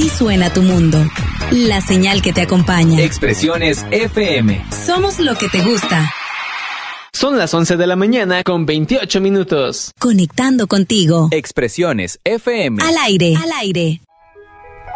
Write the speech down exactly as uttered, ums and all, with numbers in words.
Así suena tu mundo. La señal que te acompaña. Expresiones F M. Somos lo que te gusta. Son las once de la mañana con veintiocho minutos. Conectando contigo. Expresiones F M. Al aire. Al aire.